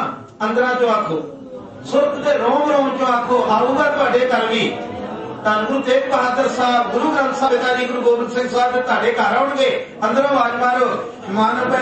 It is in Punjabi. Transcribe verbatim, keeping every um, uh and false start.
ਅੰਦਰਾਂ ਚੋਂ ਆਖੋ, ਸੁਰਤ ਦੇ ਰੋਮ ਰੋਮ ਚੋਂ ਆਖੋ, ਆਊਗਾ ਤੁਹਾਡੇ ਘਰ ਵੀ। ਧੰਨ ਗੁਰੂ ਤੇਗ ਬਹਾਦਰ ਸਾਹਿਬ, ਗੁਰੂ ਗ੍ਰੰਥ ਸਾਹਿਬ ਪਿਤਾ ਜੀ ਗੁਰੂ ਗੋਬਿੰਦ ਸਿੰਘ ਸਾਹਿਬ ਤੁਹਾਡੇ ਘਰ ਆਉਣਗੇ। ਅੰਦਰੋਂ ਆਵਾਜ਼ ਮਾਰੋ, ਮਨ